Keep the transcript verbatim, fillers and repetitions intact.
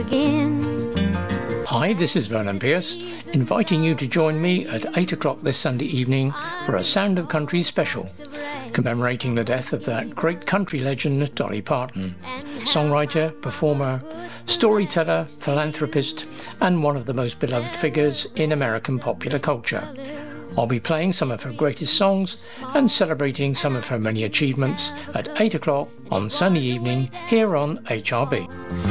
Hi, this is Vernon Pierce, inviting you to join me at eight o'clock this Sunday evening for a Sound of Country special, commemorating the death of that great country legend Dolly Parton, songwriter, performer, storyteller, philanthropist, and one of the most beloved figures in American popular culture. I'll be playing some of her greatest songs and celebrating some of her many achievements at eight o'clock on Sunday evening here on H R B.